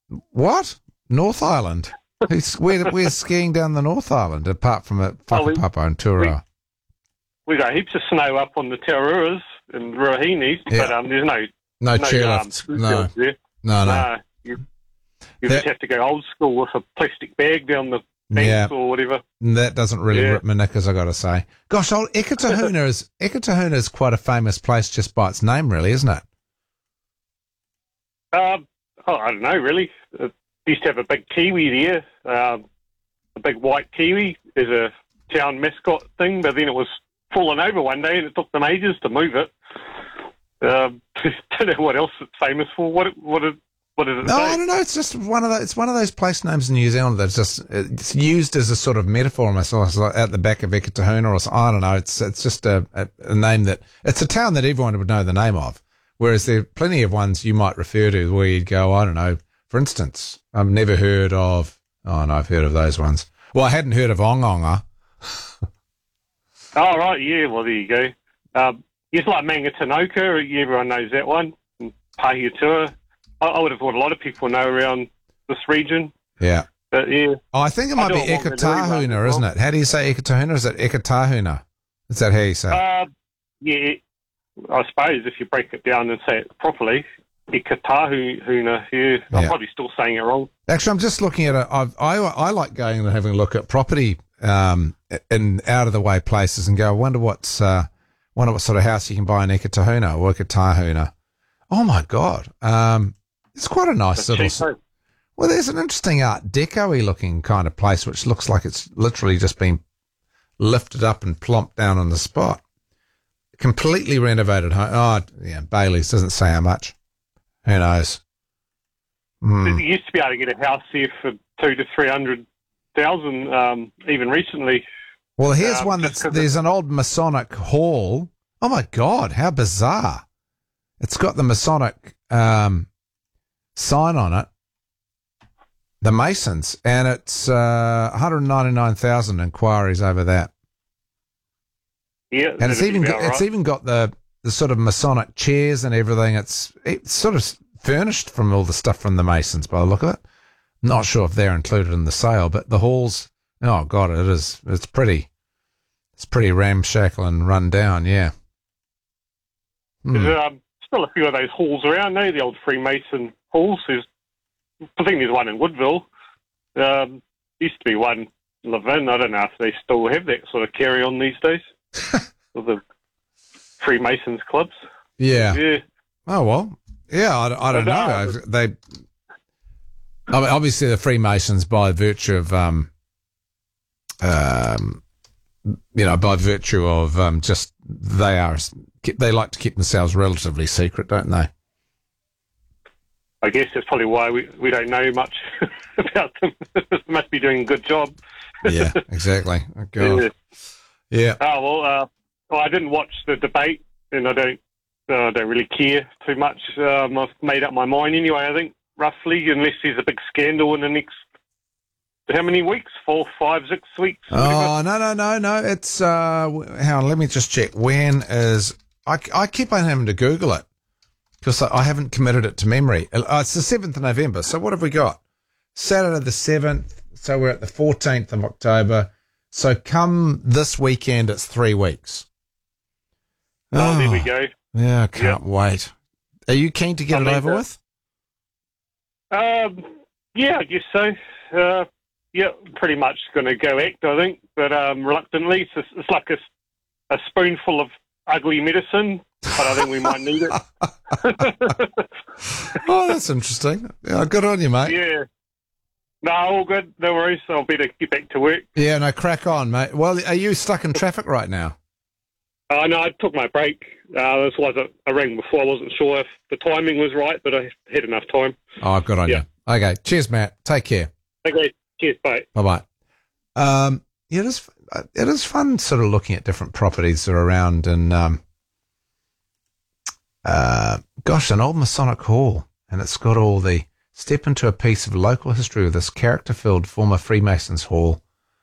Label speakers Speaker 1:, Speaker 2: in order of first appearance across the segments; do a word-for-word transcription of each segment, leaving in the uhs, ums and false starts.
Speaker 1: What? North Island? Who's, where, where's skiing down the North Island, apart from at
Speaker 2: Oh, we-
Speaker 1: Whakapapa and Tuaroa?
Speaker 2: We got heaps of snow up on the Taururas and Ruahinis,
Speaker 1: Yeah.
Speaker 2: but um, there's no
Speaker 1: No,
Speaker 2: no
Speaker 1: chairlifts.
Speaker 2: um,
Speaker 1: No.
Speaker 2: there.
Speaker 1: No, no.
Speaker 2: No, you, you
Speaker 1: That-
Speaker 2: just have to go old school with a plastic bag down the banks
Speaker 1: Yeah.
Speaker 2: or whatever.
Speaker 1: That doesn't really
Speaker 2: Yeah.
Speaker 1: rip my knickers, I got to say. Gosh, old Eketahuna is Eketahuna is quite a famous place just by its name, really, isn't it?
Speaker 2: Um, oh, I don't know, really. It used to have a big kiwi there, um, a big white kiwi as a town mascot thing, but then it was fallen over one day and it took them ages to move it. Um, don't know what else it's famous for. What what is, what is it?
Speaker 1: No,
Speaker 2: say?
Speaker 1: I don't know. It's just one of the, it's one of those place names in New Zealand that's just it's used as a sort of metaphor, almost like out the back of Eketahuna or something. I don't know. It's it's just a, a, a name that it's a town that everyone would know the name of. Whereas there are plenty of ones you might refer to where you'd go, I don't know. For instance, I've never heard of. Oh no, I've heard of those ones. Well, I hadn't heard of Ongonga.
Speaker 2: Oh, right, yeah, well, there you go. Um, it's like Mangatanoka, everyone knows that one. And Pahiatua. I, I would have thought a lot of people know around this region.
Speaker 1: Yeah.
Speaker 2: But, yeah.
Speaker 1: Oh, I think it might
Speaker 2: I
Speaker 1: be
Speaker 2: know what
Speaker 1: Eketahuna,
Speaker 2: Wanganui
Speaker 1: isn't it? How do you say Eketahuna? Is it Eketahuna? Is that how you say it?
Speaker 2: Uh, yeah, I suppose if you break it down and say it properly, Ikatahuna, yeah, I'm
Speaker 1: Yeah.
Speaker 2: probably still saying it wrong.
Speaker 1: Actually, I'm just looking at it. I've, I I like going and having a look at property um, in out of the way places and go. I wonder what's uh, wonder what sort of house you can buy in Eketahuna or Eketahuna. Oh my God, um, it's quite a nice
Speaker 2: But
Speaker 1: little.
Speaker 2: cheap, eh?
Speaker 1: Well, there's an interesting Art Deco-y looking kind of place, which looks like it's literally just been lifted up and plonked down on the spot. Completely renovated home. Oh, yeah, Bailey's doesn't say how much. Who knows? Hmm.
Speaker 2: You used to be able to get a house here for two to three hundred thousand, um, even recently.
Speaker 1: Well, here's
Speaker 2: Um,
Speaker 1: one
Speaker 2: just
Speaker 1: that's
Speaker 2: 'cause
Speaker 1: there's an old Masonic hall. Oh my God, how bizarre! It's got the Masonic um, sign on it, the Masons, and it's uh, one hundred ninety-nine thousand inquiries over that.
Speaker 2: Yeah,
Speaker 1: And it's
Speaker 2: that'd
Speaker 1: even
Speaker 2: be
Speaker 1: got,
Speaker 2: about
Speaker 1: it's
Speaker 2: right.
Speaker 1: even got the, the sort of Masonic chairs and everything. It's it's sort of furnished from all the stuff from the Masons by the look of it. Not sure if they're included in the sale, but the halls. Oh God, it is. It's pretty. It's pretty ramshackle and run down. Yeah. Hmm.
Speaker 2: There's um, still a few of those halls around, though, the old Freemason halls. There's, I think there's one in Woodville. Um, used to be one in Levin. I don't know if they still have that sort of carry on these days. With the Freemasons clubs.
Speaker 1: Yeah.
Speaker 2: Yeah.
Speaker 1: Oh well. Yeah. I, I don't
Speaker 2: But,
Speaker 1: know.
Speaker 2: uh,
Speaker 1: They. I mean, obviously, the Freemasons, by virtue of um, um, you know, by virtue of um, just they are they like to keep themselves relatively secret, don't they?
Speaker 2: I guess that's probably why we, we don't know much about them. They must be doing a good job.
Speaker 1: Yeah. Exactly. Oh, God.
Speaker 2: Yeah.
Speaker 1: Yeah.
Speaker 2: Oh, well, uh, well, I didn't watch the debate, and I don't, uh, I don't really care too much. Um, I've made up my mind anyway, I think, roughly, unless there's a big scandal in the next, how many weeks? Four, five, six weeks?
Speaker 1: Oh no no no no! It's uh, hang on. Let me just check. When is I? I keep on having to Google it because I haven't committed it to memory. Uh, it's the seventh of November. So what have we got? Saturday the seventh. So we're at the fourteenth of October. So come this weekend, it's three weeks.
Speaker 2: Oh, there we go.
Speaker 1: Yeah, I can't wait. Are you keen to get
Speaker 2: I
Speaker 1: it
Speaker 2: mean,
Speaker 1: over
Speaker 2: uh,
Speaker 1: with?
Speaker 2: Um, yeah, I guess so. Uh, yeah, pretty much going to go act, I think, but um, reluctantly. It's, just, it's like a, a spoonful of ugly medicine, but I think we might need it.
Speaker 1: Oh, that's interesting. Yeah, good on you, mate.
Speaker 2: Yeah. No, all good. No worries. I'll better get back to work.
Speaker 1: Yeah, no, crack on, mate. Well, are you stuck in traffic right now?
Speaker 2: Oh, no, I took my break. Uh, this was a, I rang before. I wasn't sure if the timing was right, but I had enough time.
Speaker 1: Oh, good on
Speaker 2: Yeah.
Speaker 1: you. Okay, cheers, Matt. Take care.
Speaker 2: Okay, cheers, bye.
Speaker 1: Bye bye. Um, yeah, it is. It is fun, sort of looking at different properties that are around, and um, uh, gosh, an old Masonic hall, and it's got all the step into a piece of local history with this character-filled former Freemasons hall.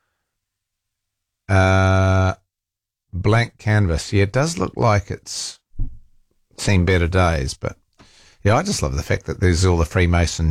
Speaker 1: Uh, blank canvas. Yeah, it does look like it's seen better days, but yeah, I just love the fact that there's all the Freemason